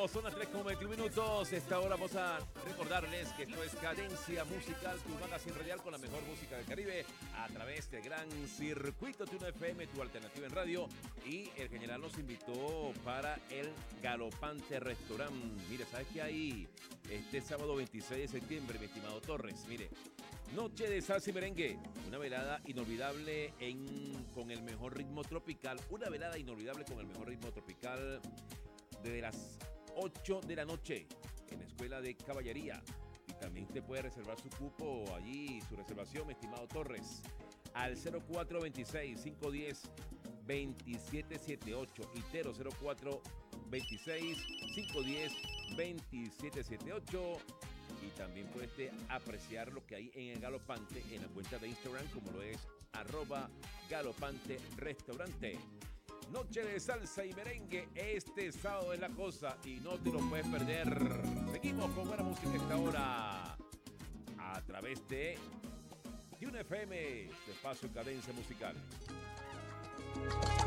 son las 3:21. Esta hora vamos a recordarles que esto es Cadencia Musical, tu magazine radial con la mejor música del Caribe a través de Gran Circuito de 1 FM, tu alternativa en radio. Y el general nos invitó para el Galopante Restaurant. Mire, ¿sabes qué hay este sábado 26 de septiembre, mi estimado Torres? Mire, noche de salsa y merengue, una velada inolvidable con el mejor ritmo tropical, una velada inolvidable con el mejor ritmo tropical desde las 8 de la noche en la Escuela de Caballería. Y también usted puede reservar su cupo allí, su reservación, mi estimado Torres, al 0426-510-2778 y 0426-510-2778. Y también puede usted apreciar lo que hay en el Galopante en la cuenta de Instagram, como lo es @Galopante Restaurante. Noche de salsa y merengue este sábado es la cosa y no te lo puedes perder. Seguimos con buena música esta hora a través de 1 FM, tu espacio Cadencia Musical.